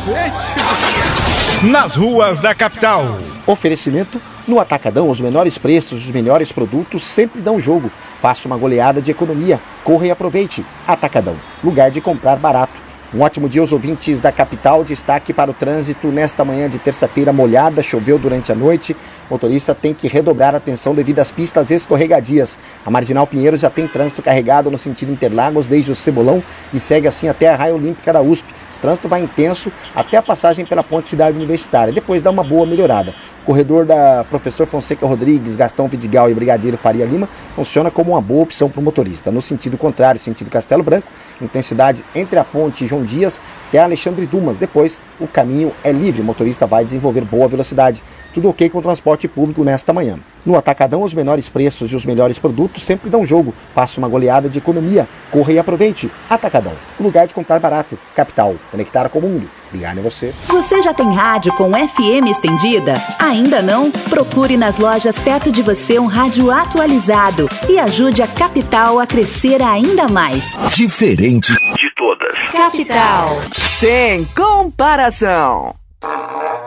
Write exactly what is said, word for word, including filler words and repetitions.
cacete! Nas ruas da capital. Oferecimento: no Atacadão, os menores preços, os melhores produtos sempre dão jogo. Faça uma goleada de economia. Corra e aproveite. Atacadão, lugar de comprar barato. Um ótimo dia aos ouvintes da capital. Destaque para o trânsito nesta manhã de terça-feira molhada, choveu durante a noite. O motorista tem que redobrar a atenção devido às pistas escorregadias. A Marginal Pinheiros já tem trânsito carregado no sentido Interlagos desde o Cebolão e segue assim até a Raia Olímpica da U S P. Esse trânsito vai intenso até a passagem pela Ponte Cidade Universitária, depois dá uma boa melhorada. O corredor da Professor Fonseca Rodrigues, Gastão Vidigal e Brigadeiro Faria Lima funciona como uma boa opção para o motorista. No sentido contrário, sentido Castelo Branco, intensidade entre a Ponte João Dias até Alexandre Dumas. Depois, o caminho é livre, o motorista vai desenvolver boa velocidade. Tudo ok com o transporte público nesta manhã. No Atacadão, os menores preços e os melhores produtos sempre dão jogo. Faça uma goleada de economia. Corra e aproveite. Atacadão, o lugar de comprar barato. Capital, conectar com o mundo. Ligar em você. Você já tem rádio com F M estendida? Ainda não? Procure nas lojas perto de você um rádio atualizado e ajude a Capital a crescer ainda mais. Diferente de todas. Capital. Sem comparação.